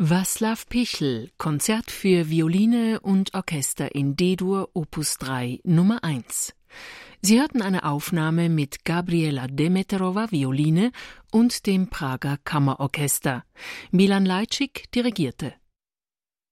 Václav Pichl, Konzert für Violine und Orchester in D-Dur, Opus 3, Nummer 1. Sie hörten eine Aufnahme mit Gabriela Demeterova, Violine, und dem Prager Kammerorchester. Milan Lajcik dirigierte.